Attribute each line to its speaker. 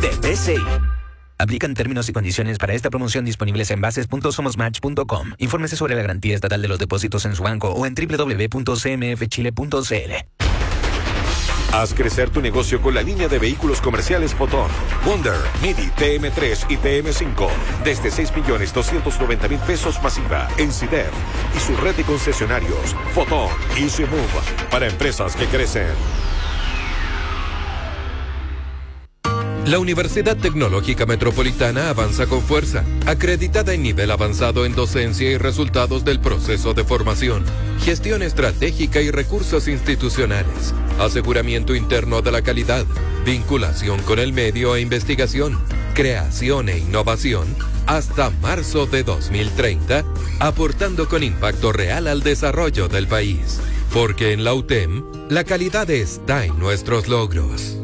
Speaker 1: de BCI. Aplican términos y condiciones para esta promoción disponibles en bases.somosmatch.com. Infórmese sobre la garantía estatal de los depósitos en su banco o en www.cmfchile.cl.
Speaker 2: Haz crecer tu negocio con la línea de vehículos comerciales Fotón, Wonder, Midi, TM3 y TM5 desde 6.290.000 pesos masiva en CIDEF y su red de concesionarios Fotón Easy Move para empresas que crecen.
Speaker 3: La Universidad Tecnológica Metropolitana avanza con fuerza, acreditada en nivel avanzado en docencia y resultados del proceso de formación, gestión estratégica y recursos institucionales, aseguramiento interno de la calidad, vinculación con el medio e investigación, creación e innovación, hasta marzo de 2030, aportando con impacto real al desarrollo del país. Porque en la UTEM, la calidad está en nuestros logros.